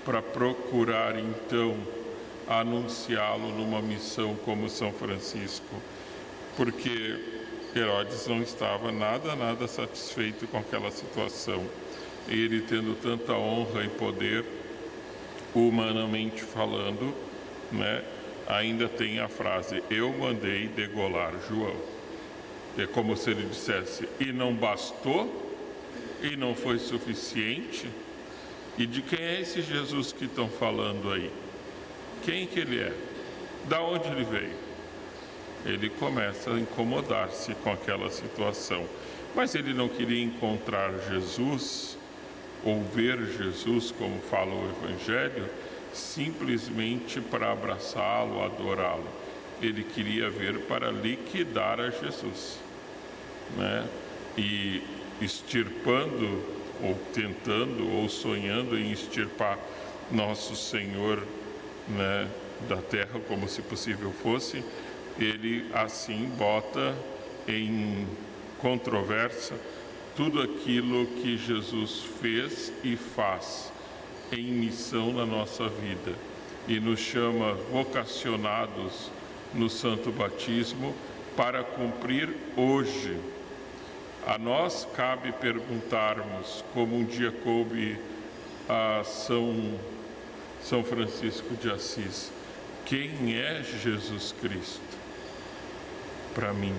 para procurar então anunciá-lo numa missão como São Francisco, porque Herodes não estava nada satisfeito com aquela situação. Ele, tendo tanta honra e poder, humanamente falando, né, ainda tem a frase: eu mandei degolar João. É como se ele dissesse: e não bastou? E não foi suficiente? E de quem é esse Jesus que estão falando aí? Quem que ele é? Da onde ele veio? Ele começa a incomodar-se com aquela situação. Mas ele não queria encontrar Jesus, ou ver Jesus, como fala o Evangelho, simplesmente para abraçá-lo, adorá-lo. Ele queria ver para liquidar a Jesus, né? E extirpando, ou tentando, ou sonhando em extirpar nosso Senhor, né, da terra, como se possível fosse, ele assim bota em controvérsia tudo aquilo que Jesus fez e faz em missão na nossa vida, e nos chama vocacionados no Santo Batismo para cumprir hoje. A nós cabe perguntarmos, como um dia coube a São Francisco de Assis: quem é Jesus Cristo para mim?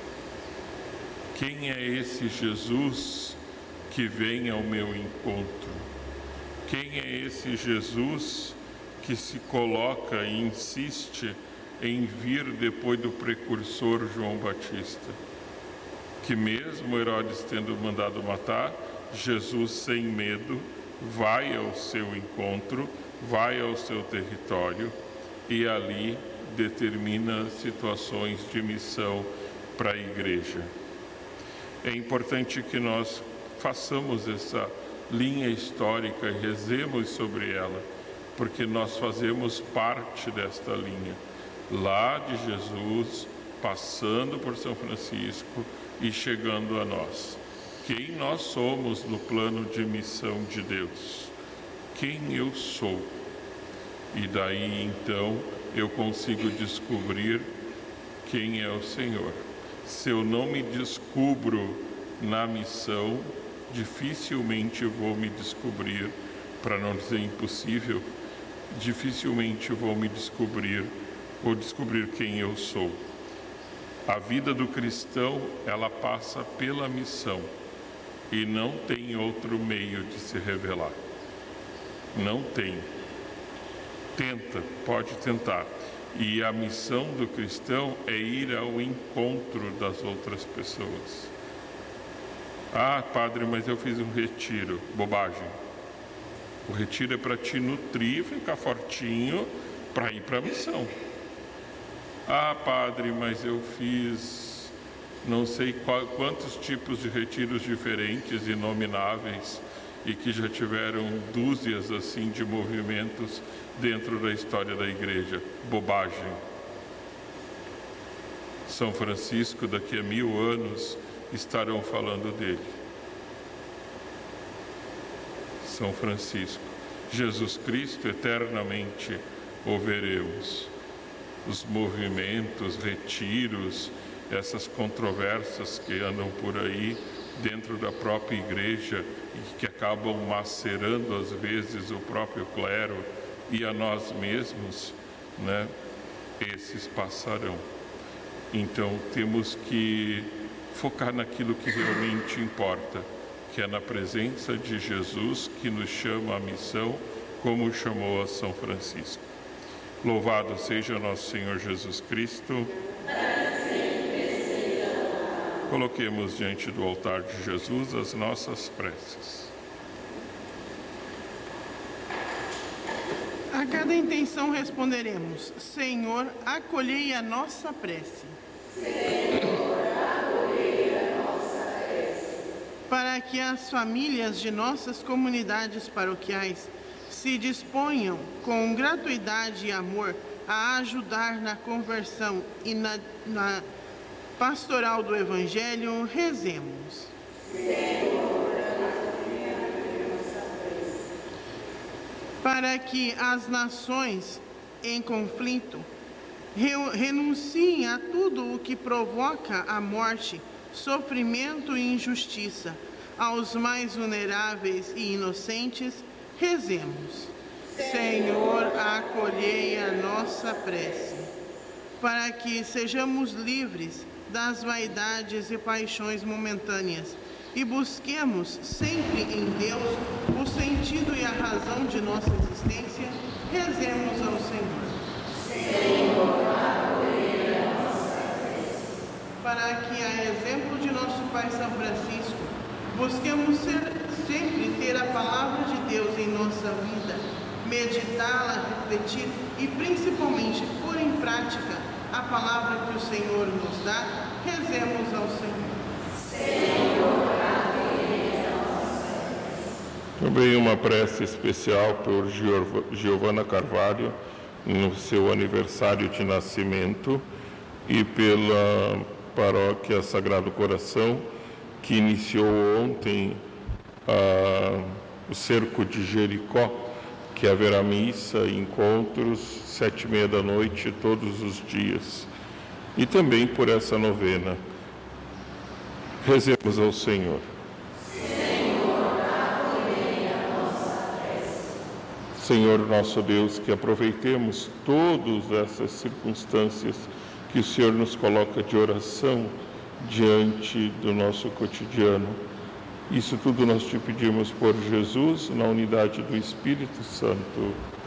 Quem é esse Jesus que vem ao meu encontro? Quem é esse Jesus que se coloca e insiste em vir depois do precursor João Batista? Que mesmo Herodes tendo mandado matar, Jesus, sem medo, vai ao seu encontro, vai ao seu território e ali determina situações de missão para a Igreja. É importante que nós façamos essa linha histórica e rezemos sobre ela, porque nós fazemos parte desta linha, lá de Jesus, passando por São Francisco e chegando a nós. Quem nós somos no plano de missão de Deus? Quem eu sou? E daí então eu consigo descobrir quem é o Senhor. Se eu não me descubro na missão, dificilmente vou me descobrir, para não dizer impossível, dificilmente vou me descobrir ou descobrir quem eu sou. A vida do cristão, ela passa pela missão e não tem outro meio de se revelar. Não tem. Tenta, pode tentar. E a missão do cristão é ir ao encontro das outras pessoas. Ah, padre, mas eu fiz um retiro. Bobagem. O retiro é para te nutrir, ficar fortinho, para ir para a missão. Ah, padre, mas eu fiz não sei quantos tipos de retiros diferentes, inomináveis, e que já tiveram dúzias assim de movimentos dentro da história da Igreja. Bobagem. São Francisco, daqui a 1000 anos, estarão falando dele. São Francisco. Jesus Cristo, eternamente o veremos. Os movimentos, retiros, essas controvérsias que andam por aí dentro da própria Igreja e que acabam macerando às vezes o próprio clero e a nós mesmos, né? Esses passarão. Então temos que focar naquilo que realmente importa, que é na presença de Jesus, que nos chama à missão, como chamou a São Francisco. Louvado seja nosso Senhor Jesus Cristo. Coloquemos diante do altar de Jesus as nossas preces. A cada intenção responderemos: Senhor, acolhei a nossa prece. Senhor, acolhei a nossa prece. Para que as famílias de nossas comunidades paroquiais se disponham com gratuidade e amor a ajudar na conversão e na pastoral do Evangelho, rezemos. Senhor, acolhei a nossa prece. para que as nações em conflito renunciem a tudo o que provoca a morte, sofrimento e injustiça. Aos mais vulneráveis e inocentes, rezemos. Senhor, acolhei a nossa prece, para que sejamos livres das vaidades e paixões momentâneas e busquemos sempre em Deus o sentido e a razão de nossa existência. Rezemos ao Senhor. Senhor, acolhei a nossa prece. Para que, a exemplo de nosso Pai São Francisco, busquemos sempre ter a palavra de Deus em nossa vida, meditá-la, refletir e principalmente pôr em prática a palavra que o Senhor nos dá. Rezemos ao Senhor. Senhor, acolhei a nossa prece. Também uma prece especial por Giovana Carvalho, no seu aniversário de nascimento, e pela Paróquia Sagrado Coração, que iniciou ontem o cerco de Jericó, que haverá missa e encontros 7h30 da noite todos os dias. E também por essa novena. Rezemos ao Senhor. Senhor, acolhei a nossa prece. Senhor nosso Deus, que aproveitemos todas essas circunstâncias que o Senhor nos coloca de oração diante do nosso cotidiano. Isso tudo nós te pedimos por Jesus, na unidade do Espírito Santo.